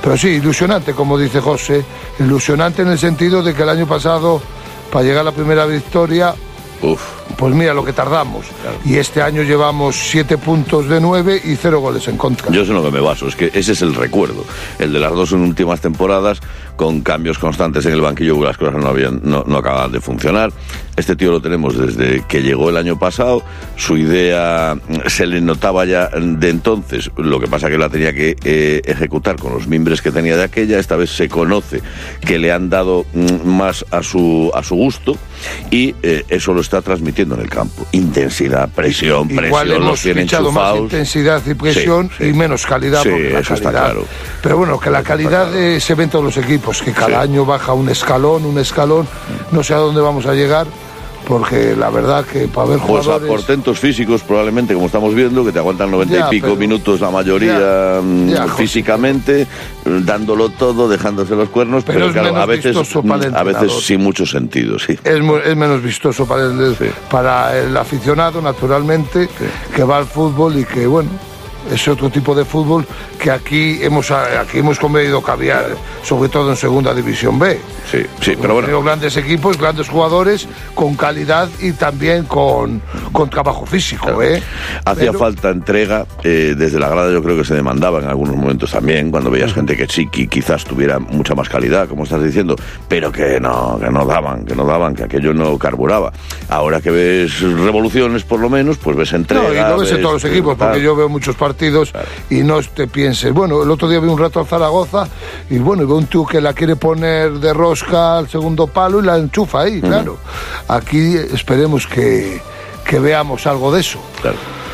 Pero sí, ilusionante, como dice José, ilusionante en el sentido de que el año pasado, para llegar a la primera victoria, pues mira lo que tardamos. Claro. Y este año llevamos 7 puntos de 9 y 0 goles en contra. Yo sé lo que me baso, es que ese es el recuerdo, el de las dos últimas temporadas, con cambios constantes en el banquillo, porque las cosas no acababan de funcionar. Este tío lo tenemos desde que llegó el año pasado, su idea se le notaba ya de entonces, lo que pasa que la tenía que ejecutar con los mimbres que tenía de aquella. Esta vez se conoce que le han dado más a su gusto, y eso lo está transmitiendo en el campo. Intensidad, presión, Igual hemos los tienen fichado enchufados. más intensidad y presión, Sí. y menos calidad, Sí, porque la eso está calidad, claro. pero bueno, que la calidad se ve en todos los equipos, que cada año baja un escalón, no sé a dónde vamos a llegar, porque la verdad que para ver Pues jugadores... a portentos físicos, probablemente, como estamos viendo, que te aguantan 90 y pico minutos la mayoría físicamente, dándolo todo, dejándose los cuernos, pero claro, a veces sin mucho sentido, sí. Es menos vistoso para el aficionado, naturalmente, que va al fútbol y que, bueno, es otro tipo de fútbol que aquí hemos comido caviar, sobre todo en Segunda División B. Sí, pero bueno. Tenemos grandes equipos, grandes jugadores, con calidad y también con trabajo físico. Claro. Hacía falta entrega, desde la grada yo creo que se demandaba en algunos momentos también, cuando veías gente que sí, que quizás tuviera mucha más calidad, como estás diciendo, pero que no daban, que aquello no carburaba. Ahora que ves revoluciones, por lo menos, pues ves entrega. No, y lo ves en todos los equipos, porque yo veo muchos partidos y no te pienses, bueno, el otro día vi un rato al Zaragoza y bueno, y veo un tío que la quiere poner de rosca al segundo palo y la enchufa ahí, claro. Aquí esperemos que veamos algo de eso. Claro.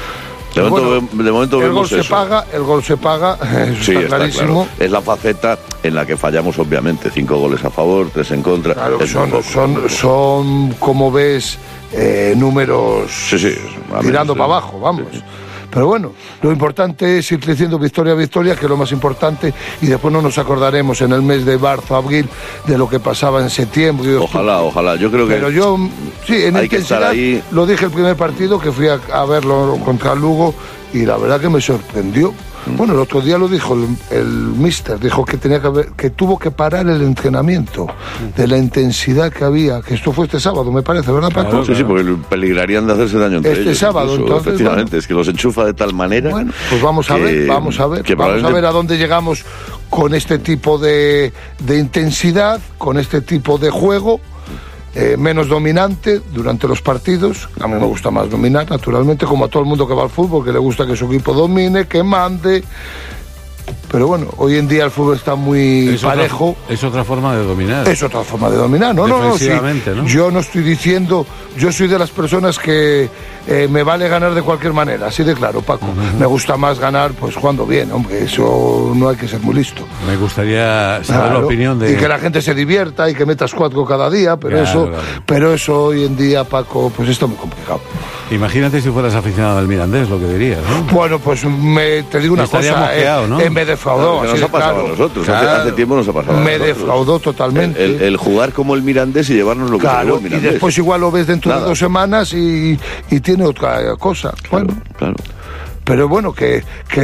De momento vemos eso. El gol se paga, eso sí, está clarísimo. Claro. Es la faceta en la que fallamos, obviamente. 5 goles a favor, 3 en contra. Claro, son como ves, números tirando para abajo, vamos. Sí. Pero bueno, lo importante es ir creciendo victoria a victoria, que es lo más importante, y después no nos acordaremos en el mes de marzo, abril, de lo que pasaba en septiembre. Ojalá, yo creo que... Pero yo, sí, en intensidad, lo dije el primer partido, que fui a verlo contra el Lugo, y la verdad que me sorprendió. Bueno, el otro día lo dijo el míster, dijo que que tuvo que parar el entrenamiento de la intensidad que había, que esto fue este sábado, me parece, ¿verdad, Paco? Claro. Sí, porque peligrarían de hacerse daño entre ellos. Este sábado, entonces. Efectivamente, bueno, es que los enchufa de tal manera. Bueno, pues vamos a ver a dónde llegamos con este tipo de intensidad, con este tipo de juego. Menos dominante durante los partidos. A mí me gusta más dominar, naturalmente, como a todo el mundo que va al fútbol, que le gusta que su equipo domine, que mande. Pero bueno, hoy en día el fútbol está muy parejo. Es otra forma de dominar. Es otra forma de dominar. No, sí. ¿No? Yo no estoy diciendo... Yo soy de las personas que me vale ganar de cualquier manera, así de claro, Paco. Me gusta más ganar pues jugando bien, hombre, eso no hay que ser muy listo. Me gustaría saber la opinión de... Y que la gente se divierta y que metas 4 cada día, pero pero eso hoy en día, Paco, pues está muy complicado. Imagínate si fueras aficionado al Mirandés, lo que dirías, ¿no? Bueno, pues te digo una cosa, moqueado, ¿no? Me defraudó. Nos ha pasado a nosotros, hace tiempo nos ha pasado a nosotros. Me defraudó totalmente. El jugar como el Mirandés y llevarnos lo que se llevó el Mirandés. Y después igual lo ves dentro de 2 semanas y tiene otra cosa. Claro. Pero bueno, que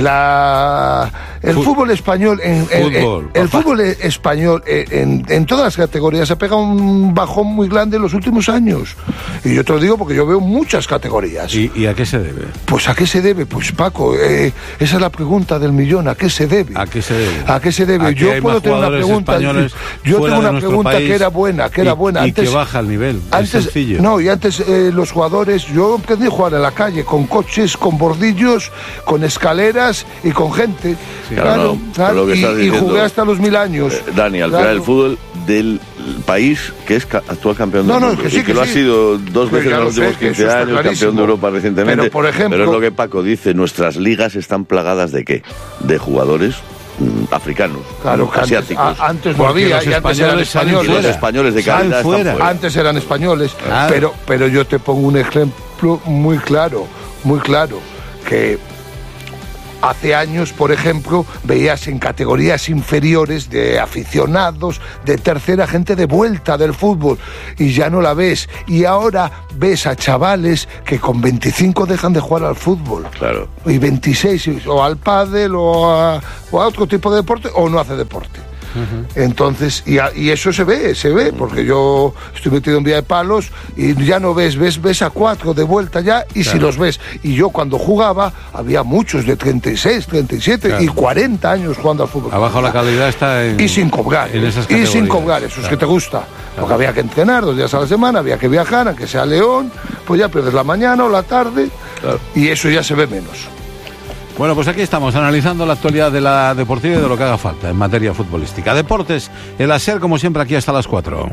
el fútbol español el fútbol español en todas las categorías se pega un bajón muy grande en los últimos años. Y yo te lo digo porque yo veo muchas categorías. ¿Y a qué se debe? Pues ¿a qué se debe? Pues Paco, esa es la pregunta del millón. ¿A qué se debe? ¿A qué se debe? ¿A qué se debe? Yo puedo tener una pregunta. Yo tengo una pregunta que era buena, y que baja el nivel. Antes, es sencillo. No, y antes los jugadores, yo aprendí a jugar en la calle, con coches, con bordillos, con escaleras y con gente. Sí, claro. Y jugué hasta los 1000 años. Dani, al final el fútbol del país que es actual campeón del mundo, que lo ha sido 2 veces en los últimos 15 años, campeón de Europa recientemente. Pero, por ejemplo, pero es lo que Paco dice, nuestras ligas están plagadas ¿de qué? De jugadores africanos, asiáticos. Antes no había, y antes eran españoles. Los españoles de calidad están fuera. Antes eran españoles, pero yo te pongo un ejemplo muy claro, que hace años, por ejemplo, veías en categorías inferiores de aficionados, de tercera, gente de vuelta del fútbol, y ya no la ves. Y ahora ves a chavales que con 25 dejan de jugar al fútbol. Claro. Y 26, o al pádel, o a otro tipo de deporte, o no hace deporte. Entonces, y eso se ve, porque yo estoy metido en Vía de Palos y ya no ves a 4 de vuelta ya, y claro, si los ves. Y yo cuando jugaba había muchos de 36, 37 claro, y 40 años jugando al fútbol. Abajo la calidad está en... Y sin cobrar, en esas categorías. Y sin cobrar, eso es que te gusta. Porque había que entrenar 2 días a la semana, había que viajar, aunque sea a León, pues ya pierdes la mañana o la tarde, claro, y eso ya se ve menos. Bueno, pues aquí estamos analizando la actualidad de la deportiva y de lo que haga falta en materia futbolística. Deportes, el SER, como siempre, aquí hasta las 4.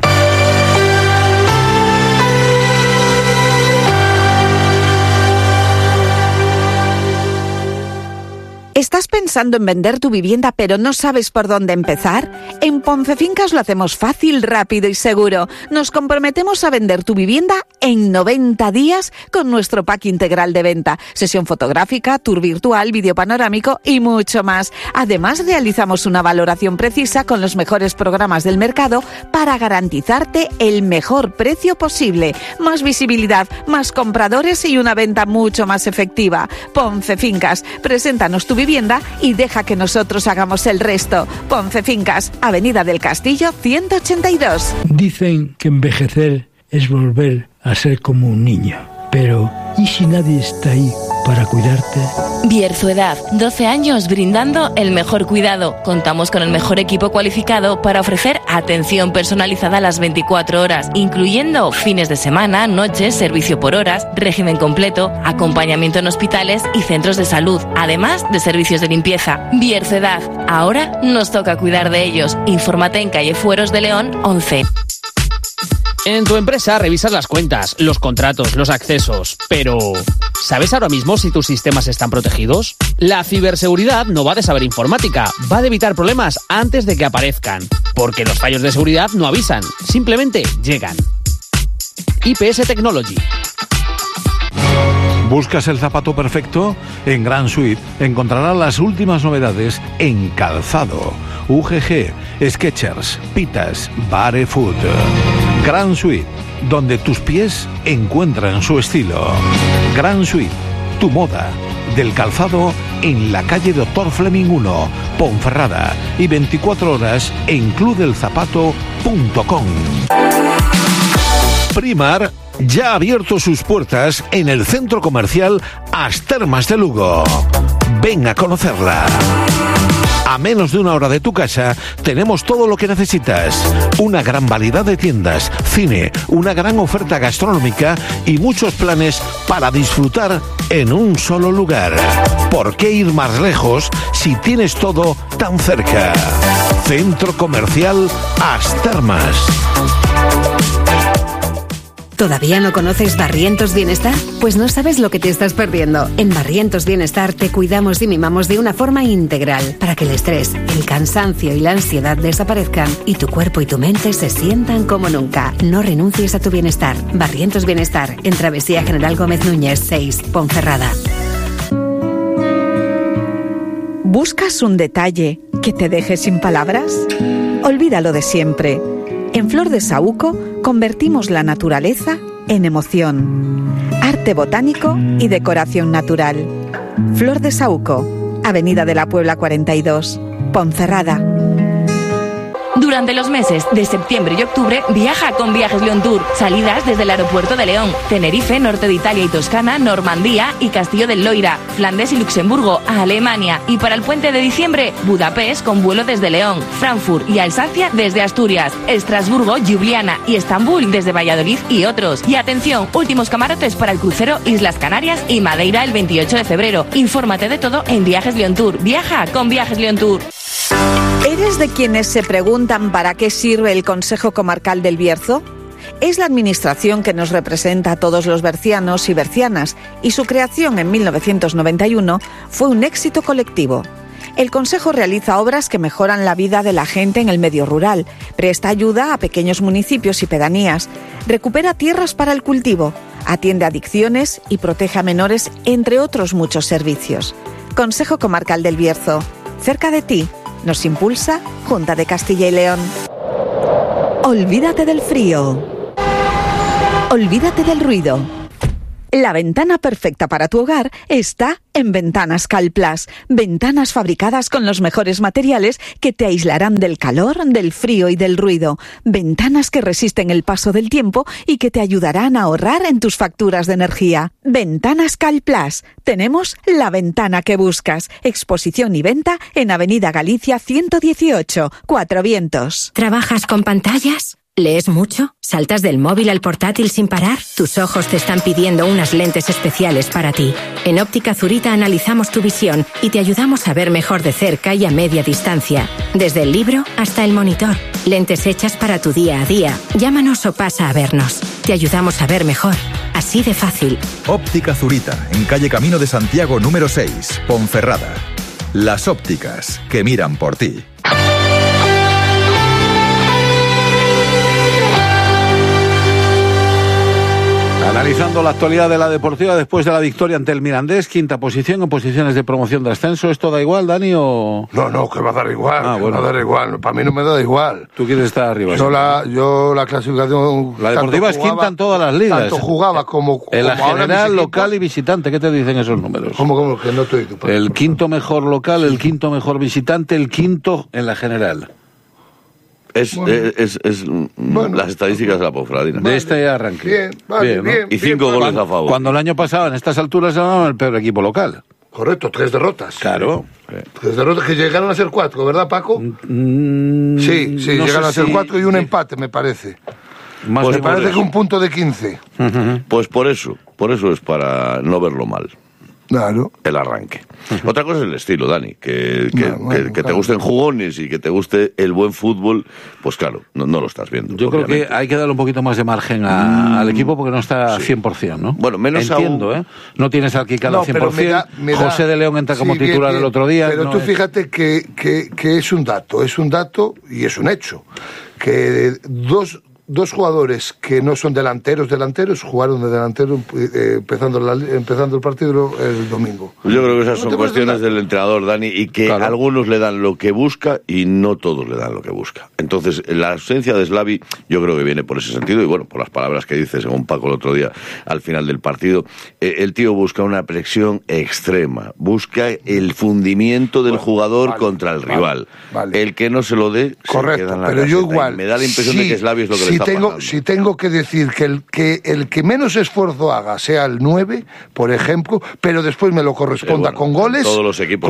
¿Estás pensando en vender tu vivienda pero no sabes por dónde empezar? En Poncefincas lo hacemos fácil, rápido y seguro. Nos comprometemos a vender tu vivienda en 90 días con nuestro pack integral de venta. Sesión fotográfica, tour virtual, vídeo panorámico y mucho más. Además, realizamos una valoración precisa con los mejores programas del mercado para garantizarte el mejor precio posible. Más visibilidad, más compradores y una venta mucho más efectiva. Poncefincas, preséntanos tu vivienda y deja que nosotros hagamos el resto. Poncefincas, Avenida del Castillo 182. Dicen que envejecer es volver a ser como un niño. Pero, ¿y si nadie está ahí para cuidarte? Bierzo-Edad, 12 años brindando el mejor cuidado. Contamos con el mejor equipo cualificado para ofrecer atención personalizada a las 24 horas, incluyendo fines de semana, noches, servicio por horas, régimen completo, acompañamiento en hospitales y centros de salud, además de servicios de limpieza. Bierzo-Edad, ahora nos toca cuidar de ellos. Infórmate en calle Fueros de León 11. En tu empresa revisas las cuentas, los contratos, los accesos, pero ¿sabes ahora mismo si tus sistemas están protegidos? La ciberseguridad no va de saber informática, va de evitar problemas antes de que aparezcan, porque los fallos de seguridad no avisan, simplemente llegan. IPS Technology. ¿Buscas el zapato perfecto? En Gran Suite encontrarás las últimas novedades en calzado. UGG, Skechers, Pitas, Barefoot. Gran Suite, donde tus pies encuentran su estilo. Gran Suite, tu moda del calzado en la calle Dr. Fleming 1, Ponferrada, y 24 horas en clubdelzapato.com. Primar ya ha abierto sus puertas en el centro comercial As Termas de Lugo. Ven a conocerla. A menos de 1 hora de tu casa tenemos todo lo que necesitas. Una gran variedad de tiendas, cine, una gran oferta gastronómica y muchos planes para disfrutar en un solo lugar. ¿Por qué ir más lejos si tienes todo tan cerca? Centro Comercial As Termas. ¿Todavía no conoces Barrientos Bienestar? Pues no sabes lo que te estás perdiendo. En Barrientos Bienestar te cuidamos y mimamos de una forma integral para que el estrés, el cansancio y la ansiedad desaparezcan y tu cuerpo y tu mente se sientan como nunca. No renuncies a tu bienestar. Barrientos Bienestar, en Travesía General Gómez Núñez 6, Ponferrada. ¿Buscas un detalle que te deje sin palabras? Olvídalo de siempre. En Flor de Saúco convertimos la naturaleza en emoción. Arte botánico y decoración natural. Flor de Saúco, Avenida de la Puebla 42, Ponferrada. Durante los meses de septiembre y octubre, viaja con Viajes León Tour. Salidas desde el aeropuerto de León, Tenerife, norte de Italia y Toscana, Normandía y Castillo del Loira, Flandes y Luxemburgo, a Alemania. Y para el puente de diciembre, Budapest con vuelo desde León, Frankfurt y Alsacia desde Asturias, Estrasburgo, Ljubljana y Estambul desde Valladolid y otros. Y atención, últimos camarotes para el crucero Islas Canarias y Madeira el 28 de febrero. Infórmate de todo en Viajes León Tour. Viaja con Viajes León Tour. ¿Eres de quienes se preguntan para qué sirve el Consejo Comarcal del Bierzo? Es la administración que nos representa a todos los bercianos y bercianas, y su creación en 1991 fue un éxito colectivo. El Consejo realiza obras que mejoran la vida de la gente en el medio rural, presta ayuda a pequeños municipios y pedanías, recupera tierras para el cultivo, atiende adicciones y protege a menores, entre otros muchos servicios. Consejo Comarcal del Bierzo. Cerca de ti. Nos impulsa Junta de Castilla y León. Olvídate del frío. Olvídate del ruido. La ventana perfecta para tu hogar está en Ventanas Calplas. Ventanas fabricadas con los mejores materiales que te aislarán del calor, del frío y del ruido. Ventanas que resisten el paso del tiempo y que te ayudarán a ahorrar en tus facturas de energía. Ventanas Calplas. Tenemos la ventana que buscas. Exposición y venta en Avenida Galicia 118, Cuatro Vientos. ¿Trabajas con pantallas? ¿Lees mucho? ¿Saltas del móvil al portátil sin parar? Tus ojos te están pidiendo unas lentes especiales para ti. En Óptica Zurita analizamos tu visión y te ayudamos a ver mejor de cerca y a media distancia. Desde el libro hasta el monitor. Lentes hechas para tu día a día. Llámanos o pasa a vernos. Te ayudamos a ver mejor. Así de fácil. Óptica Zurita, en calle Camino de Santiago número 6, Ponferrada. Las ópticas que miran por ti. Analizando la actualidad de la Deportiva después de la victoria ante el Mirandés, quinta posición en posiciones de promoción de ascenso. ¿Esto da igual, Dani, o...? No, que va a dar igual, va a dar igual. Para mí no me da igual. ¿Tú quieres estar arriba? Yo la clasificación... La Deportiva es quinta en todas las ligas. Tanto jugaba como en la general, local y visitante. ¿Qué te dicen esos números? ¿Cómo que no estoy? El quinto mejor local, el quinto mejor visitante, el quinto en la general. Bueno, las estadísticas de la Ponferradina. De este arranque. Bien. Y 5 goles a favor. Cuando el año pasado, en estas alturas, era el peor equipo local. Correcto, 3 derrotas. Claro. 3 derrotas que llegaron a ser 4, ¿verdad, Paco? Sí, no llegaron a ser 4 y un empate, me parece. Pues me parece que un punto de 15. Pues por eso es para no verlo mal. Claro. El arranque. Otra cosa es el estilo, Dani, que te gusten jugones y que te guste el buen fútbol, pues claro, no lo estás viendo. Yo obviamente creo que hay que darle un poquito más de margen al equipo porque no está 100%, ¿no? Bueno, menos entiendo, aún... No tienes al Kikala 100%, José de León entra como titular el otro día. Pero tú fíjate que es un dato y es un hecho, que dos jugadores que no son delanteros jugaron de delantero empezando el partido el domingo. Yo creo que esas son cuestiones del entrenador, Dani, y que algunos le dan lo que busca y no todos le dan lo que busca. Entonces, la ausencia de Slavi yo creo que viene por ese sentido y bueno, por las palabras que dice, según Paco el otro día, al final del partido, el tío busca una presión extrema, busca el fundimiento del jugador contra el rival. El que no se lo dé, correcto, se queda en la pero caseta. yo igual, Me da la impresión de que Slavi es lo que le si tengo que decir que el que menos esfuerzo haga sea el 9, por ejemplo, pero después me lo corresponda con goles, todos los equipos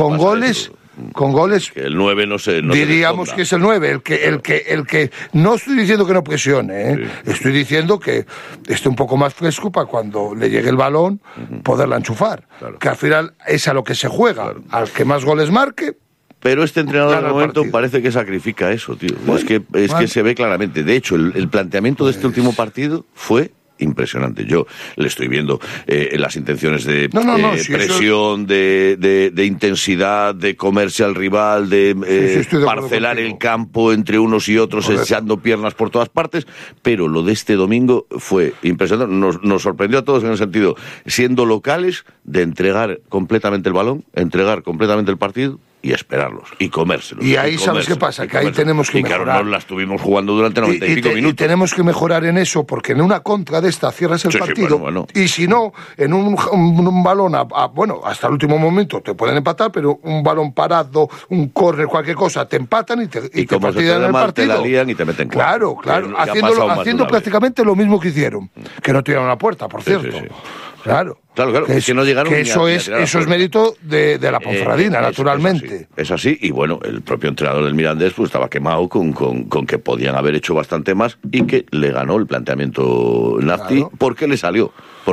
con goles, que el 9 no diríamos que es el 9, el que no estoy diciendo que no presione, estoy diciendo que esté un poco más fresco para cuando le llegue el balón poderla enchufar, que al final es a lo que se juega, al que más goles marque. Pero este entrenador de momento parece que sacrifica eso, tío. Bueno, es que se ve claramente. De hecho, el planteamiento de este último partido fue impresionante. Yo le estoy viendo las intenciones de presión, de intensidad, de comerse al rival, de parcelar el campo entre unos y otros, echando piernas por todas partes, pero lo de este domingo fue impresionante. Nos sorprendió a todos en el sentido, siendo locales, de entregar completamente el balón, entregar completamente el partido y esperarlos, y comérselos. Y ahí sabes qué pasa, que ahí tenemos que mejorar. Y claro, no la estuvimos jugando durante 95 minutos. Y tenemos que mejorar en eso, porque en una contra de esta cierras el partido, y si no, en un balón, bueno, hasta el último momento te pueden empatar, pero un balón parado, un córner, cualquier cosa, te empatan y te como fastidian el partido. Te la lían y te meten claro, haciendo prácticamente lo mismo que hicieron, que no tiraron la puerta, por cierto. Claro, que no llegaron eso es mérito de la Ponferradina, naturalmente. Es así, y bueno, el propio entrenador del Mirandés pues estaba quemado con que podían haber hecho bastante más y que le ganó el planteamiento Nafti porque le salió.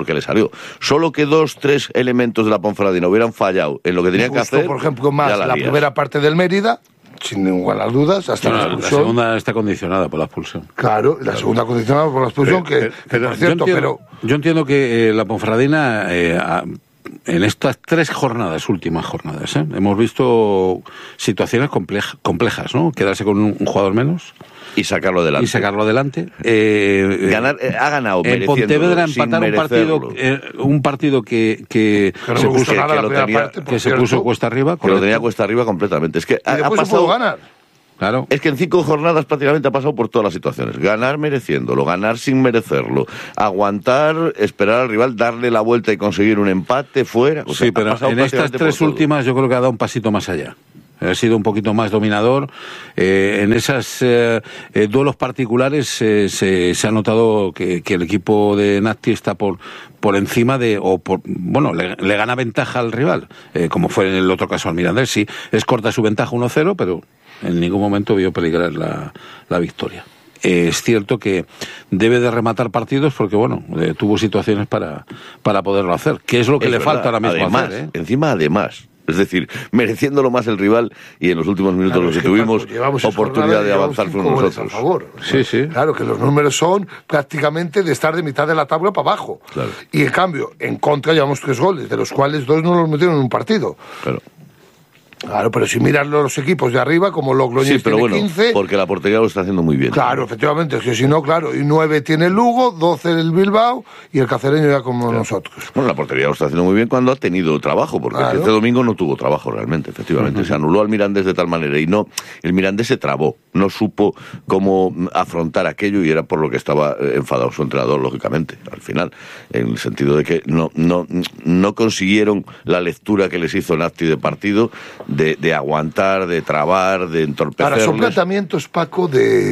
Solo que 2-3 elementos de la Ponferradina hubieran fallado en lo que tenían que hacer. Por ejemplo, más la primera parte del Mérida, sin ninguna duda, hasta la expulsión. La segunda está condicionada por la expulsión. Claro, la segunda condicionada por la expulsión, por cierto, yo entiendo que la Ponferradina en estas 3 últimas jornadas, hemos visto situaciones complejas, ¿no? Quedarse con un jugador menos y sacarlo adelante. Ganar, ha ganado en Pontevedra empatar un partido que se puso cuesta arriba, que lo tenía cuesta arriba completamente. Es que ha pasado ganar. Claro. Es que en 5 jornadas prácticamente ha pasado por todas las situaciones. Ganar mereciéndolo, ganar sin merecerlo, aguantar, esperar al rival, darle la vuelta y conseguir un empate fuera. Sí, pero en estas 3 últimas yo creo que ha dado un pasito más allá. Ha sido un poquito más dominador. En esos duelos particulares se ha notado que el equipo de Nasti está por encima le gana ventaja al rival, como fue en el otro caso al Mirandés. Sí, es corta su ventaja 1-0, pero en ningún momento vio peligrar la victoria. Es cierto que debe de rematar partidos porque, tuvo situaciones para poderlo hacer, que es lo que le falta ahora mismo hacer. Además, es decir, mereciéndolo más el rival, y en los últimos minutos los que tuvimos oportunidad de avanzar fuimos nosotros. A favor. Sí. Claro, que los números son prácticamente de estar de mitad de la tabla para abajo. Claro. Y en cambio, en contra llevamos 3 goles, de los cuales 2 no los metieron en un partido. Claro, pero si miras los equipos de arriba, como Logroñés tiene 15... porque la portería lo está haciendo muy bien. Claro, efectivamente, es que si no, claro, y 9 tiene el Lugo, 12 el Bilbao, y el Cacereño ya como nosotros. Bueno, la portería lo está haciendo muy bien cuando ha tenido trabajo, porque este domingo no tuvo trabajo realmente, efectivamente. Se anuló al Mirandés de tal manera, y el Mirandés se trabó, no supo cómo afrontar aquello, y era por lo que estaba enfadado su entrenador, lógicamente, al final, en el sentido de que no consiguieron la lectura que les hizo Nasti de partido, de aguantar, de trabar, de entorpecerles. Ahora, son planteamientos, Paco,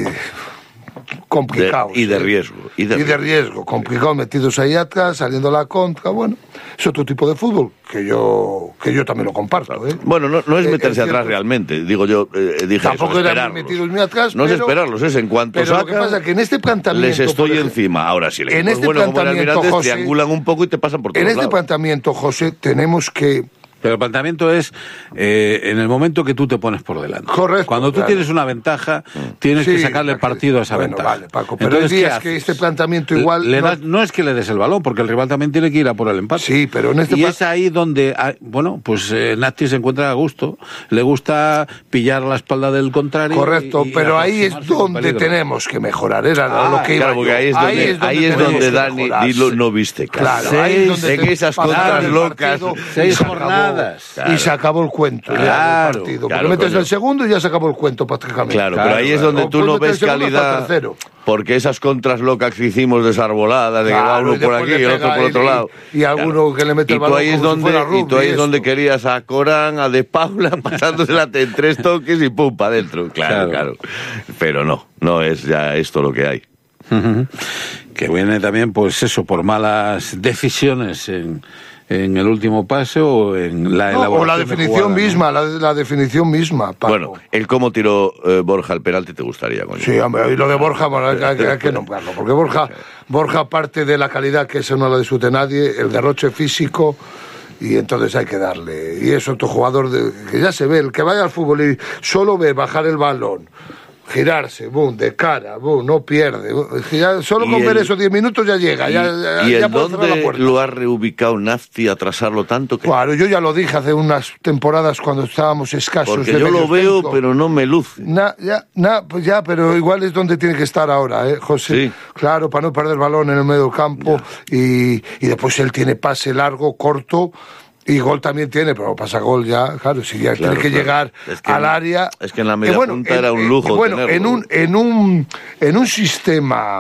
complicados. Y de riesgo. Y de riesgo, complicados, metidos ahí atrás, saliendo a la contra, es otro tipo de fútbol que yo también lo comparto. Bueno, no es meterse atrás realmente, digo yo, dije tampoco eran metidos muy atrás, no es esperarlos, es en cuanto pero sacan, lo que pasa es que en este planteamiento... Les estoy encima, ahora sí, en este planteamiento, José, triangulan un poco y te pasan por todos lados. En este planteamiento, José, tenemos que... Pero el planteamiento es en el momento que tú te pones por delante. Correcto. Cuando tú tienes una ventaja, tienes que sacarle partido a esa ventaja. Vale, Paco, pero entonces, que este planteamiento igual... No es que le des el balón, porque el rival también tiene que ir a por el empate. Sí, pero en este... Y es ahí donde, Nasti se encuentra a gusto. Le gusta pillar la espaldad del contrario. Correcto, pero ahí es donde tenemos que mejorar. Era lo que iba claro, porque ahí es donde Dani no viste. Claro, ahí es donde en esas contras locas... 6 jornadas. Y se acabó el cuento del partido. Porque metes el segundo y ya se acabó el cuento prácticamente. Claro, pero ahí es donde tú no ves calidad. Porque esas contras locas que hicimos desarboladas, de que va uno por aquí y el otro por otro lado. Y alguno que le mete el balón y tú ahí es donde querías a Corán, a De Paula, pasándosela en 3 toques y pum, para adentro. Claro. Pero no es ya esto lo que hay. Que viene también, por malas decisiones en el último pase o en la elaboración o la definición misma, la definición misma, Paco. Bueno, el cómo tiró Borja el penalti te gustaría, coño. Sí, hombre, y lo de Borja, hay que nombrarlo, porque Borja, aparte de la calidad, que eso no lo discute nadie, el derroche físico, y entonces hay que darle. Y es otro jugador que ya se ve, el que vaya al fútbol y solo ve bajar el balón, girarse, de cara, no pierde. Solo con ver esos 10 minutos ya llega. ¿Y en dónde lo ha reubicado Nasti a atrasarlo tanto? Claro, yo ya lo dije hace unas temporadas cuando estábamos escasos. Porque yo lo veo, pero no me luce. Pues ya, pero igual es donde tiene que estar ahora, José. Sí. Claro, para no perder el balón en el medio del campo. Y después él tiene pase largo, corto. Y gol también tiene, pero pasa gol ya, claro, si ya tiene que llegar al área. Es que en la media punta era un lujo tenerlo. En un sistema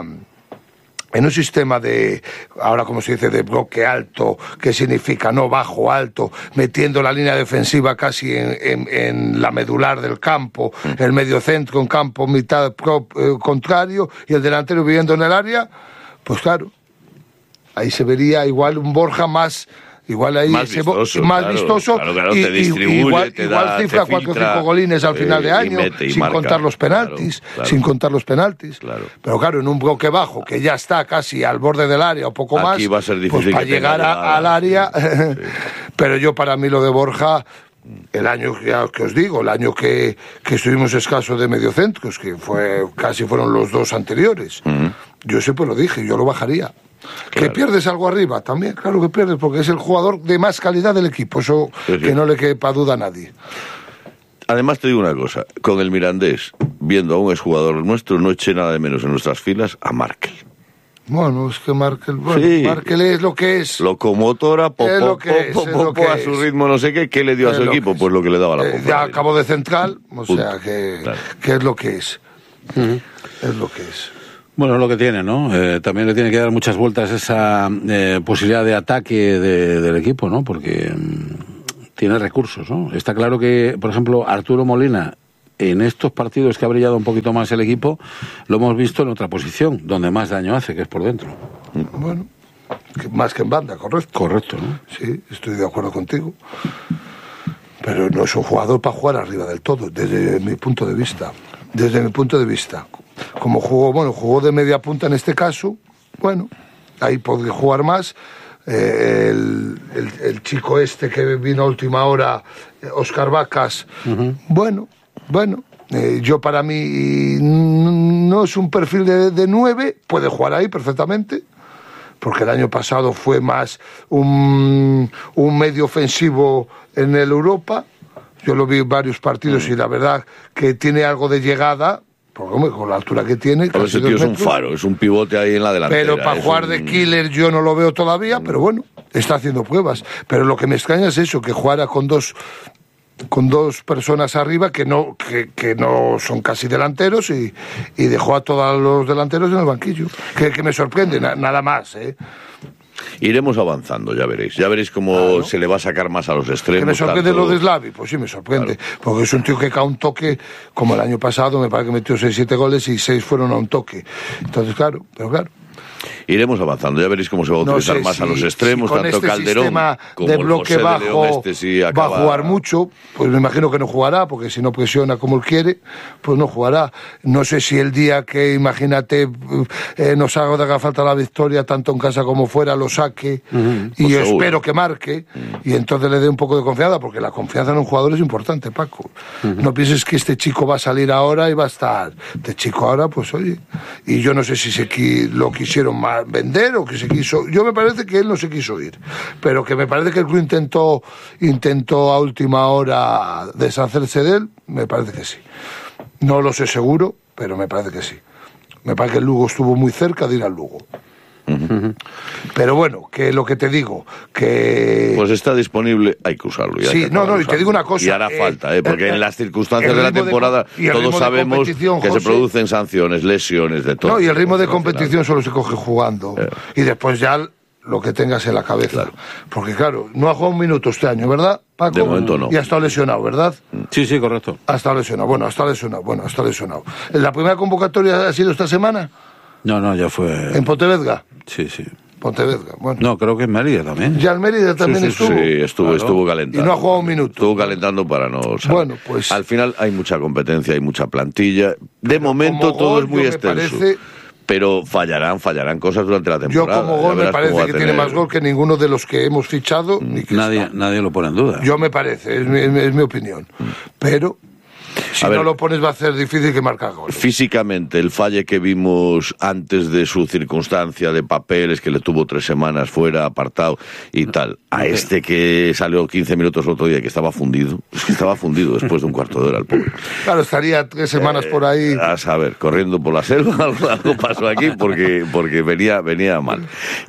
de, ahora como se dice, de bloque alto, que significa no bajo, alto, metiendo la línea defensiva casi en la medular del campo, el medio centro en campo, mitad contrario, y el delantero viviendo en el área, pues claro, ahí se vería igual un Borja más vistoso, claro, te distribuye, igual da, cifra 4 o 5 golines al final de año, sin contar los penaltis, Claro. Pero claro, en un bloque bajo que ya está casi al borde del área o poco más, va a ser difícil pues para llegar al área. Sí. Pero yo, para mí, lo de Borja, el año, ya que os digo, el año que estuvimos escasos de mediocentros, que fueron los 2 anteriores, yo siempre lo dije, yo lo bajaría. Que pierdes algo arriba también, claro que pierdes, porque es el jugador de más calidad del equipo, eso que no le quepa duda a nadie. Además te digo una cosa, con el Mirandés, viendo a un exjugador nuestro, no eché nada de menos en nuestras filas a Markel. Bueno, es que Markel, Markel es lo que es. Locomotora, a su ritmo, no sé qué le dio a su equipo, pues lo que le daba la pompa. Ya acabó de central, o sea que es lo que es. Es lo que es. Bueno, es lo que tiene, ¿no? También le tiene que dar muchas vueltas esa posibilidad de ataque del equipo, ¿no? Porque tiene recursos, ¿no? Está claro que, por ejemplo, Arturo Molina, en estos partidos que ha brillado un poquito más el equipo, lo hemos visto en otra posición, donde más daño hace, que es por dentro. Bueno, más que en banda, correcto. Correcto, ¿no? Sí, estoy de acuerdo contigo. Pero no es un jugador para jugar arriba del todo, desde mi punto de vista. Desde mi punto de vista. Como jugó de media punta en este caso, bueno, ahí podría jugar más. El chico este que vino a última hora, Óscar Vacas, bueno, yo para mí no es un perfil de 9, puede jugar ahí perfectamente, porque el año pasado fue más un medio ofensivo en el Europa. Yo lo vi en varios partidos y la verdad que tiene algo de llegada, porque con la altura que tiene. Pero ese tío es un faro, es un pivote ahí en la delantera. Pero para jugar de killer yo no lo veo todavía, pero bueno, está haciendo pruebas. Pero lo que me extraña es eso, que jugara con dos personas arriba que no son casi delanteros y dejó a todos los delanteros en el banquillo. Que me sorprende, nada más, Iremos avanzando, ya veréis cómo se le va a sacar más a los extremos. ¿Que me sorprende lo de Slavi? Pues sí, me sorprende, porque es un tío que cae un toque, como el año pasado, me parece que metió 6-7 goles y 6 fueron a un toque. Entonces, claro. Iremos avanzando, ya veréis cómo se va a utilizar más a los extremos, con tanto este Calderón sistema como de el bloque José bajo de León va a jugar mucho, pues me imagino que no jugará, porque si no presiona como él quiere, pues no jugará. No sé si el día que, imagínate, nos haga falta la victoria, tanto en casa como fuera, lo saque, y yo espero que marque, y entonces le dé un poco de confianza, porque la confianza en un jugador es importante, Paco. No pienses que este chico va a salir ahora y va a estar. Este chico ahora, pues oye, y yo no sé si lo quisieron vender o que se quiso. Yo me parece que él no se quiso ir, pero que me parece que el club intentó a última hora deshacerse de él, me parece que sí. No lo sé seguro, pero me parece que sí. Me parece que el Lugo estuvo muy cerca de ir al Lugo. Pero bueno, que lo que te digo, que... Pues está disponible, hay que usarlo. Sí, y te digo una cosa... Y hará falta, porque en las circunstancias de la temporada todos sabemos que se producen sanciones, lesiones, de todo. No, y el ritmo de competición solo se coge jugando. Y después ya lo que tengas en la cabeza. Porque claro, no ha jugado un minuto este año, ¿verdad, Paco? De momento no. Y ha estado lesionado, ¿verdad? Sí, correcto. Ha estado lesionado, ha estado lesionado. ¿La primera convocatoria ha sido esta semana? No, ya fue... ¿En Pontevedra? Sí. Pontevedra, bueno. No, creo que en Mérida también. ¿Ya en Mérida también estuvo? Sí, estuvo calentando. Y no ha jugado un minuto. Estuvo calentando para no salir. Bueno, pues... Al final hay mucha competencia, hay mucha plantilla. De momento todo es muy extenso. Pero fallarán cosas durante la temporada. Yo como gol me parece que tiene más gol que ninguno de los que hemos fichado. Ni que nadie lo pone en duda. Yo me parece, es mi opinión. Pero... Si no lo pones va a ser difícil que marque goles. Físicamente, el falle que vimos antes de su circunstancia de papeles, que le tuvo 3 semanas fuera, apartado y tal, a este que salió 15 minutos el otro día, que estaba fundido, después de un cuarto de hora el pobre. Claro, estaría 3 semanas por ahí. A saber, corriendo por la selva, algo pasó aquí porque venía mal.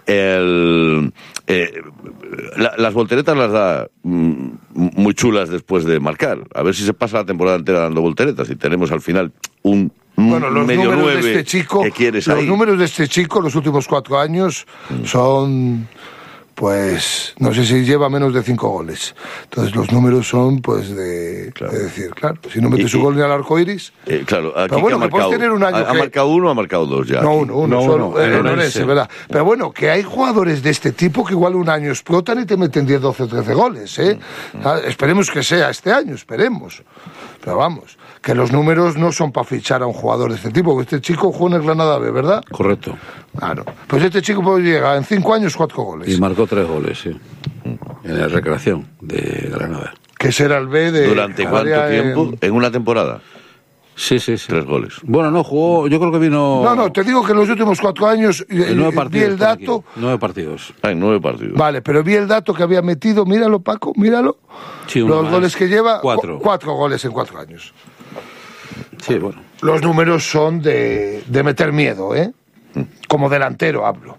Las volteretas las da muy chulas después de marcar. A ver si se pasa la temporada entera dando volteretas y tenemos al final un medio 9 de este chico, que quieres ahí. Los números de este chico los últimos 4 años son... Pues no sé si lleva menos de 5 goles. Entonces los números son pues de decir, claro, si no mete su gol ni al arco iris. Claro, aquí pero bueno, que puedes tener un año ha marcado 1, ha marcado 2 ya. No, uno, ¿verdad? Pero bueno, que hay jugadores de este tipo que igual un año explotan y te meten 10, 12, 13 goles, Esperemos que sea este año, esperemos. Pero vamos, que los números no son para fichar a un jugador de este tipo, porque este chico juega en el Granada B, ¿verdad? Correcto. Claro. Pues este chico pues llega en 5 años 4 goles. Y marcó 3 goles, sí. En la recreación de Granada. Que será el B de... ¿Durante cuánto tiempo? ¿En una temporada? Sí. 3 goles. Bueno, no jugó, yo creo que vino... No, te digo que en los últimos 4 años vi el dato... 9 partidos. Hay 9 partidos. Vale, pero vi el dato que había metido, míralo, Paco, míralo. Sí, los goles que lleva, 4 goles en 4 años. Sí, bueno. Los números son de meter miedo, ¿eh? Como delantero hablo.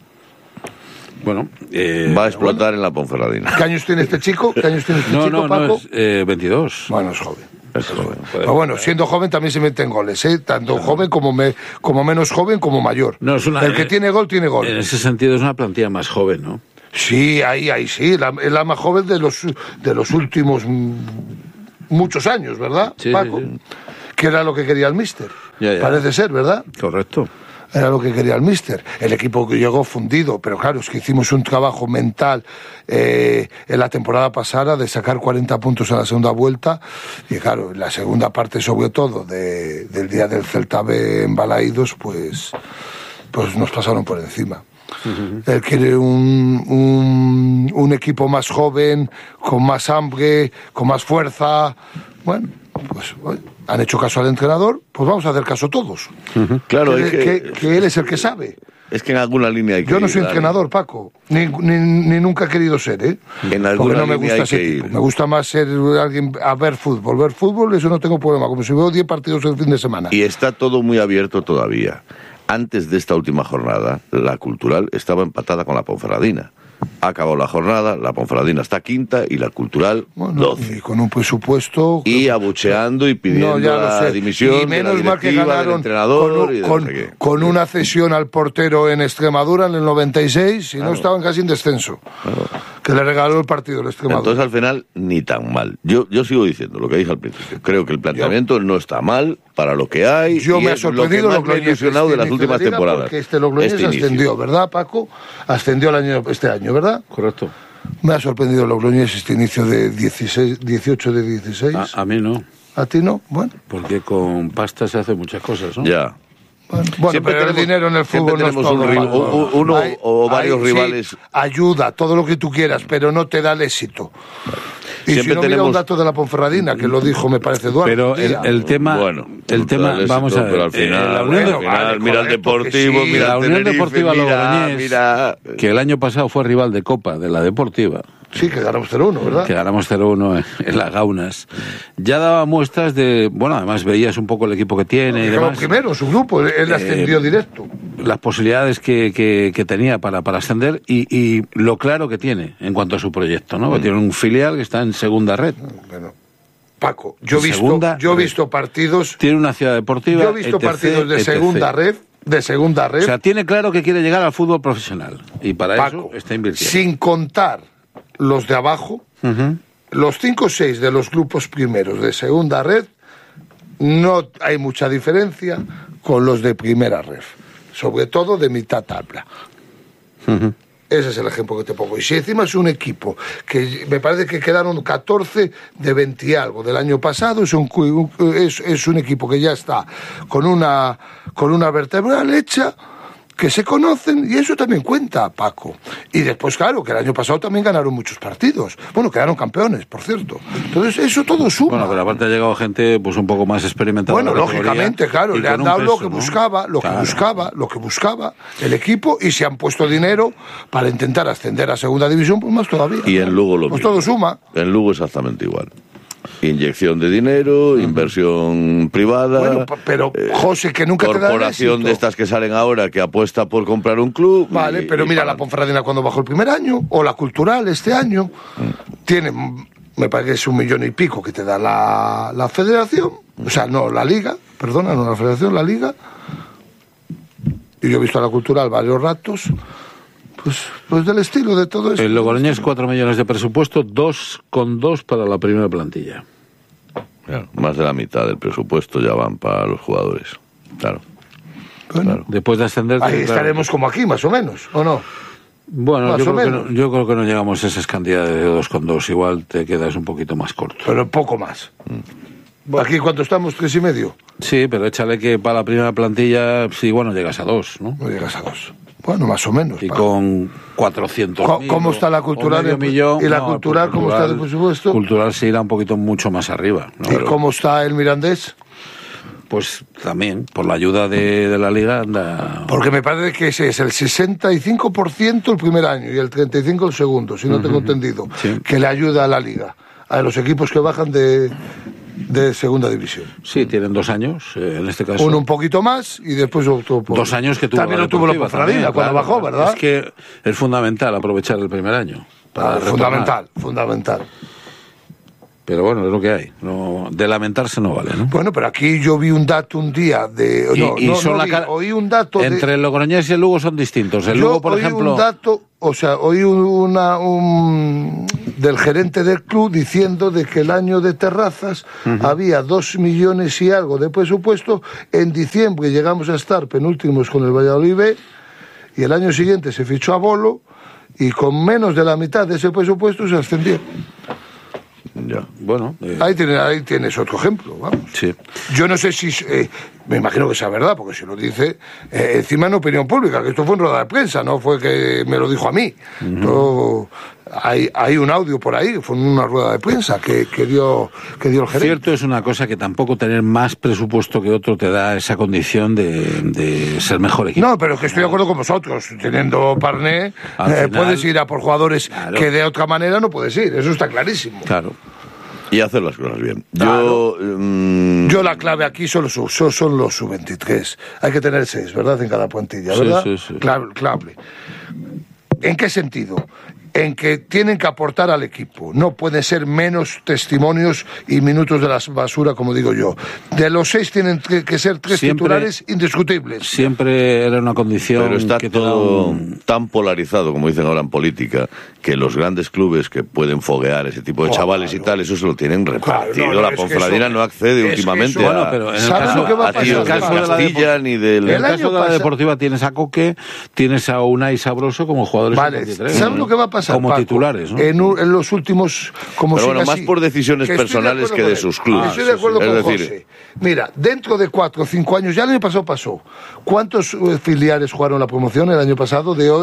Bueno, va a explotar en la Ponferradina. ¿Qué años tiene este chico? Paco? No, es 22. Bueno, es joven. Pero bueno, siendo joven también se meten goles, ¿eh? Tanto joven como menos joven como mayor. El que tiene gol, tiene gol. En ese sentido es una plantilla más joven, ¿no? Sí, ahí sí, es la más joven de los últimos muchos años, ¿verdad, Paco? Sí. Que era lo que quería el míster. Ya. Parece ser, ¿verdad? Correcto. Era lo que quería el míster. El equipo que llegó fundido, pero claro, es que hicimos un trabajo mental en la temporada pasada de sacar 40 puntos en la segunda vuelta, y claro, en la segunda parte sobre todo del día del Celta B en Balaídos, pues nos pasaron por encima. Él quiere un equipo más joven, con más hambre, con más fuerza. Bueno, pues han hecho caso al entrenador, pues vamos a hacer caso todos. Claro, que él es el que sabe. Es que en alguna línea hay que ir. Yo no soy entrenador, Paco, ni nunca he querido ser, ¿eh? En alguna porque no me gusta hay ese que tipo. ir. Me gusta más ser alguien a ver fútbol, eso no tengo problema, como si veo 10 partidos el fin de semana. Y está todo muy abierto todavía. Antes de esta última jornada, la Cultural estaba empatada con la Ponferradina. Ha acabado la jornada, la Ponferradina está quinta y la Cultural 12. Y con un presupuesto... Y abucheando y pidiendo la dimisión y menos de la mal que directiva, ganaron del entrenador con una cesión al portero en Extremadura en el 96, y no estaban casi en descenso. Claro. Que le regaló el partido el Extremadura. Entonces al final ni tan mal. Yo sigo diciendo lo que dije al principio. Creo que el planteamiento no está mal para lo que hay. Yo me ha sorprendido lo que me ha ilusionado de las últimas temporadas. Porque Logroñés ascendió, ¿verdad, Paco? Ascendió este año, ¿verdad? Correcto. Me ha sorprendido Logroñés este inicio de 18 de 16. A mí no. ¿A ti no? Bueno. Porque con pasta se hacen muchas cosas, ¿no? Ya. Bueno, pero el dinero en el fútbol no es todo. Uno o varios rivales. Sí, ayuda, todo lo que tú quieras, pero no te da el éxito. Y siempre si no, mira un dato de la Ponferradina, que lo dijo, me parece, Eduardo. Pero el tema, vamos a ver. Pero al final, mira el Deportivo, mira la el Unión Tenerife, Deportiva Logroñés, que el año pasado fue rival de Copa, de la Deportiva. Sí, que ganamos 0-1, ¿verdad? Que ganamos 0-1 en las Gaunas. Ya daba muestras de... Bueno, además veías un poco el equipo que tiene y demás. Primero, su grupo, él ascendió directo. Las posibilidades que tenía para ascender y lo claro que tiene en cuanto a su proyecto, ¿no? Tiene un filial que está en segunda red. Bueno, Paco, yo he visto partidos... Tiene una ciudad deportiva... Yo he visto partidos de segunda red... O sea, tiene claro que quiere llegar al fútbol profesional. Y para Paco, eso está invirtiendo. Sin contar los de abajo, los 5 o 6 de los grupos primeros de segunda red, no hay mucha diferencia con los de primera red, sobre todo de mitad tabla. Ese es el ejemplo que te pongo. Y si encima es un equipo que me parece que quedaron 14 de 20 y algo del año pasado, es un equipo que ya está con una vertebral hecha, que se conocen, y eso también cuenta, Paco. Y después, claro, que el año pasado también ganaron muchos partidos. Bueno, quedaron campeones, por cierto. Entonces, eso todo suma. Bueno, pero aparte ha llegado gente pues un poco más experimentada. Bueno, lógicamente, claro, le han dado lo que buscaba el equipo, y se han puesto dinero para intentar ascender a segunda división, pues más todavía. Y en Lugo lo mismo. Pues todo suma. En Lugo exactamente igual. Inyección de dinero, inversión privada. Bueno, pero José, que nunca te da el corporación de estas que salen ahora que apuesta por comprar un club. Vale, pero mira la Ponferradina cuando bajó el primer año, o la Cultural este año, tiene, me parece que es 1 millón y pico que te da la federación, o sea, no la liga, perdona, no la federación, la liga. Y yo he visto a la Cultural varios ratos. Pues del estilo de todo esto. El Logroñés 4 millones de presupuesto, 2,2 para la primera plantilla. Claro, más de la mitad del presupuesto ya van para los jugadores. Claro. Bueno, claro. Después de ascender... Ahí estaremos como aquí, más o menos, ¿o no? Bueno, yo creo que no llegamos a esas cantidades de 2,2. Igual te quedas un poquito más corto. Pero poco más. ¿Aquí cuánto estamos? ¿3,5? Sí, pero échale que para la primera plantilla, sí, bueno, llegas a 2, ¿no? No llegas a 2. Bueno, más o menos. Y con 400.000. ¿Cómo está la Cultural? ¿Y la Cultural cómo está de presupuesto? Cultural se irá un poquito mucho más arriba, ¿no? ¿Y cómo está el Mirandés? pues también, por la ayuda de la Liga, anda... Porque me parece que ese es el 65% el primer año y el 35% el segundo, si no tengo entendido, que le ayuda a la Liga, a los equipos que bajan de segunda división. Sí, tienen 2 años, en este caso. Uno un poquito más y después otro... 2 años que tuvo también lo tuvo la Ponferradina cuando bajó, ¿verdad? Es que es fundamental aprovechar el primer año. Fundamental. Pero bueno, es lo que hay. No, de lamentarse no vale, ¿no? Bueno, pero aquí yo vi un dato un día de... oí un dato entre el Logroñés y el Lugo son distintos. El Lugo, por ejemplo... un dato, oí del gerente del club diciendo de que el año de Terrazas había 2 millones y algo de presupuesto. En diciembre llegamos a estar penúltimos con el Valladolid B y el año siguiente se fichó a Bolo y con menos de la mitad de ese presupuesto se ascendió. Ya. Bueno, ahí tienes otro ejemplo, vamos. Sí. Yo no sé si me imagino que sea verdad, porque si lo dice encima en opinión pública, que esto fue en rueda de prensa, no fue que me lo dijo a mí. Hay un audio por ahí, fue en una rueda de prensa que dio el gerente. Cierto es una cosa, que tampoco tener más presupuesto que otro te da esa condición de ser mejor equipo. No, pero que estoy de acuerdo con vosotros. Teniendo Parné, puedes ir a por jugadores que de otra manera no puedes ir. Eso está clarísimo. Claro. Y hacer las cosas bien. Claro. Yo la clave aquí son los sub-23. Hay que tener 6, ¿verdad? En cada plantilla, ¿verdad? Sí. Clave. ¿En qué sentido? En que tienen que aportar al equipo. No pueden ser menos testimonios y minutos de la basura, como digo yo. De los 6 tienen que ser 3 titulares indiscutibles. Siempre era una condición. Pero está todo tan polarizado, como dicen ahora en política, que los grandes clubes que pueden foguear ese tipo de chavales y tal, eso se lo tienen repartido. La Ponferradina no accede últimamente a... pero en el caso de la Deportiva tienes a Coque, tienes a Unai Sabroso como jugadores sub-23. ¿Sabes lo que va a pasar, como Paco? Titulares, ¿no? En los últimos... Pero bueno, más por decisiones personales que de sus clubes. Estoy de acuerdo con José. Mira, dentro de 4 o 5 años, ya el año pasado pasó. ¿Cuántos filiales jugaron la promoción el año pasado? De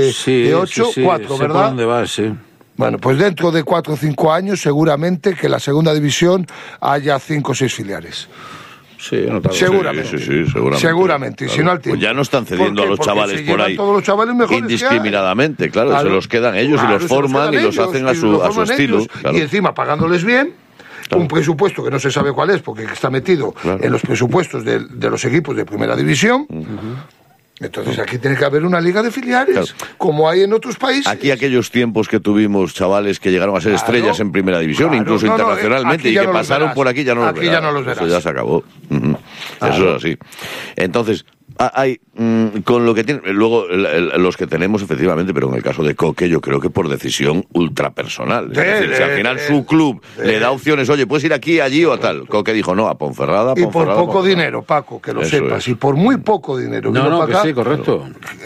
8, 4, ¿verdad? ¿Dónde vas? Sí. Bueno, pues dentro de 4 o 5 años, seguramente que en la segunda división haya 5 o 6 filiales. Sí, seguramente. Seguramente. Y si no, al tiempo. Pues ya no están cediendo a los chavales por ahí todos los chavales mejores indiscriminadamente, claro, se los quedan ellos y los forman y los hacen a su estilo. Claro. Y encima pagándoles bien. Claro. Un presupuesto que no se sabe cuál es, porque está metido en los presupuestos de los equipos de primera división. Entonces aquí tiene que haber una liga de filiales, como hay en otros países. Aquí aquellos tiempos que tuvimos chavales que llegaron a ser estrellas en primera división, incluso internacionalmente, y que pasaron por aquí, ya no los verás. Eso ya se acabó. Eso es así. Entonces, hay con lo que tienen luego los que tenemos efectivamente, pero en el caso de Coque yo creo que por decisión ultrapersonal. Es decir, si al final su club le da opciones, oye, puedes ir aquí, allí o a tal. Coque dijo no, a Ponferrada. Y por poco dinero, Paco, que lo sepas, y por muy poco dinero. Sí, correcto.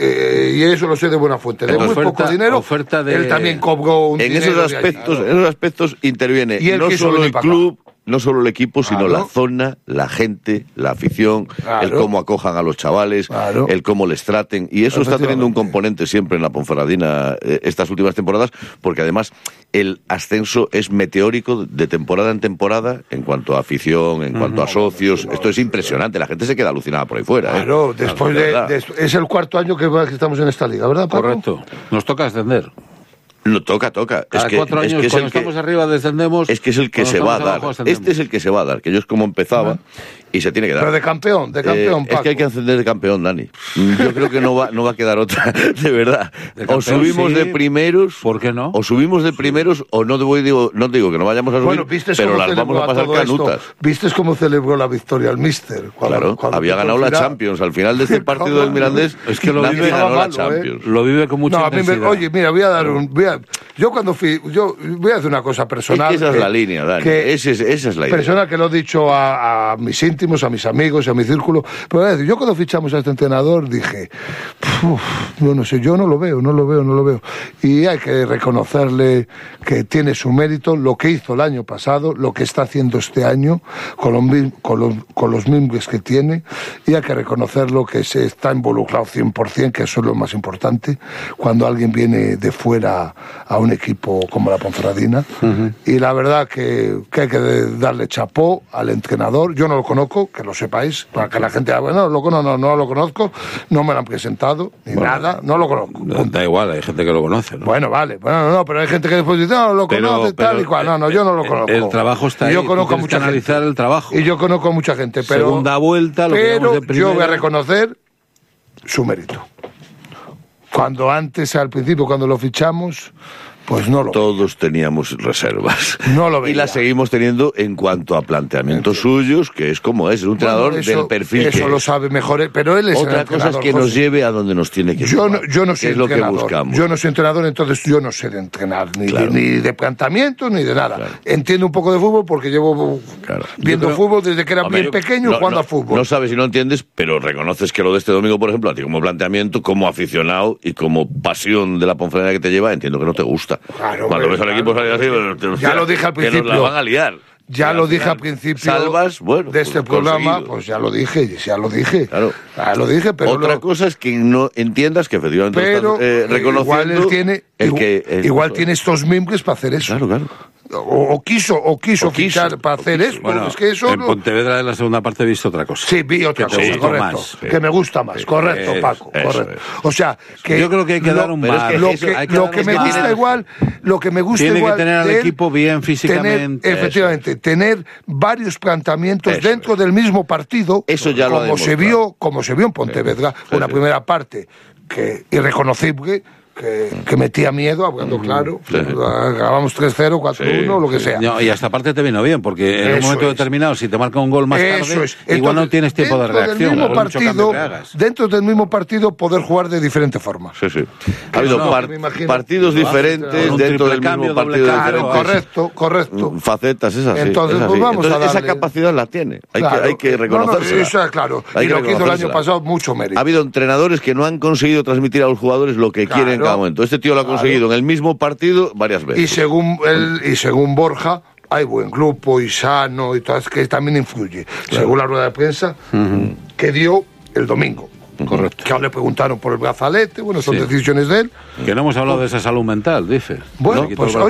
Y eso lo sé de buena fuente. De muy poco dinero, él también cobró un dinero. En esos aspectos interviene no solo el club, no solo el equipo, sino la zona, la gente, la afición, el cómo acojan a los chavales, el cómo les traten. Y eso está teniendo un componente siempre en la Ponferradina estas últimas temporadas, porque además el ascenso es meteórico de temporada en temporada en cuanto a afición, en cuanto a socios. Esto es impresionante, la gente se queda alucinada por ahí fuera. Claro, después es el 4º año que estamos en esta liga, ¿verdad, Paco? Correcto. Nos toca ascender. No, toca. Cada 4 años, cuando estamos arriba, descendemos. Es que es el que se va a dar. Este es el que se va a dar, que yo es como empezaba y se tiene que dar. Pero de campeón, Paco. Es que hay que ascender de campeón, Dani. Yo creo que no va a quedar otra, de verdad. O subimos de primeros. ¿Por qué no? O subimos de primeros o no digo que no vayamos a subir, pero las vamos a pasar canutas. ¿Viste cómo celebró la victoria el míster? Claro, había ganado la Champions. Al final de este partido del Mirandés, es que nadie ganó la Champions. Lo vive con mucha intensidad. Oye, mira, voy a dar yo cuando yo voy a hacer una cosa personal. Es que esa es la línea, Dani. Esa es la idea. Personal que lo he dicho a mis íntimos, a mis amigos, a mi círculo. Pero yo cuando fichamos a este entrenador dije, yo no sé, yo no lo veo. Y hay que reconocerle que tiene su mérito, lo que hizo el año pasado, lo que está haciendo este año, con los miembros que tiene, y hay que reconocerlo que se está involucrado 100%, que eso es lo más importante, cuando alguien viene de fuera a un equipo como la Ponferradina. Y la verdad que hay que darle chapó al entrenador. Yo no lo conozco, conozco, que lo sepáis, para que la gente no lo conozco, no me lo han presentado, ni nada, no lo conozco. Da igual, hay gente que lo conoce, ¿no? Bueno, vale, pero hay gente que después dice, no, lo conoce, tal y cual. No, yo no lo conozco. El trabajo está ahí, yo conozco a mucha gente. Analizar el trabajo. Y yo conozco a mucha gente, pero... Segunda vuelta, lo que pero de primera... yo voy a reconocer su mérito. Cuando antes, al principio, cuando lo fichamos... Pues no lo Todos teníamos reservas. No lo veía. Y las seguimos teniendo en cuanto a planteamientos suyos, que es como es un entrenador del perfil eso que lo es. sabe mejor, pero él es Otra cosa es que nos lleve a donde nos tiene que llevar. Yo no soy es lo que entrenador. buscamos. Yo no soy entrenador, entonces yo no sé de entrenar, ni de planteamiento, ni de nada. Claro. Entiendo un poco de fútbol porque llevo viendo fútbol desde que era bien pequeño, jugando a fútbol. No sabes y no entiendes, pero reconoces que lo de este domingo, por ejemplo, a ti como planteamiento, como aficionado y como pasión de la Ponferrada que te lleva, entiendo que no te gusta. Claro, cuando ves al equipo salir así, ya lo dije al principio. Que nos la van a liar. Ya lo dije al principio de este programa, pues ya lo dije. Claro. Ya lo dije, pero... Otra cosa es que no entiendas que efectivamente pero, estás reconociendo igual tiene estos miembros para hacer eso. Claro. O quiso fichar para hacer esto. Bueno, es que eso en Pontevedra en la segunda parte he visto otra cosa. Sí, vi otra cosa, correcto. Que me gusta más, correcto, Paco, correcto. O sea, que yo creo que hay que dar un mar. Lo que me gusta igual, tiene que tener al equipo bien físicamente. Efectivamente, tener varios planteamientos dentro del mismo partido, eso ya como se vio en Pontevedra, una primera parte que irreconocible. Que metía miedo, hablando claro. Acabamos 3-0, 4-1, lo que sea. No, y hasta parte te vino bien, porque en un momento determinado, si te marca un gol más tarde, igual no tienes tiempo de reacción. Dentro del mismo partido, poder jugar de diferente forma. Sí. Ha habido partidos diferentes dentro del mismo partido. Correcto. Facetas esas. Entonces, pues vamos a darle. Esa capacidad la tiene. Hay que reconocerla. Eso es claro. Y lo que hizo el año pasado, mucho mérito. Ha habido entrenadores que no han conseguido transmitir a los jugadores lo que quieren en cada momento. Este tío lo ha conseguido en el mismo partido varias veces. Y según Borja, hay buen grupo y sano y todo, es que también influye. Según la rueda de prensa que dio el domingo. Correcto. Que ahora le preguntaron por el brazalete, son decisiones de él. Que no hemos hablado de esa salud mental, dice. Bueno,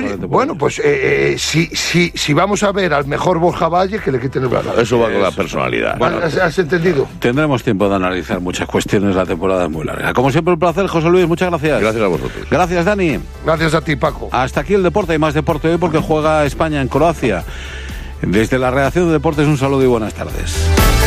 si vamos a ver al mejor Borja Valle, que le quiten el brazalete. Eso va con la personalidad. ¿Has entendido? Tendremos tiempo de analizar muchas cuestiones, la temporada es muy larga. Como siempre, un placer, José Luis, muchas gracias. Gracias a vosotros. Gracias, Dani. Gracias a ti, Paco. Hasta aquí el deporte, hay más deporte hoy porque juega España en Croacia. Desde la redacción de Deportes, un saludo y buenas tardes.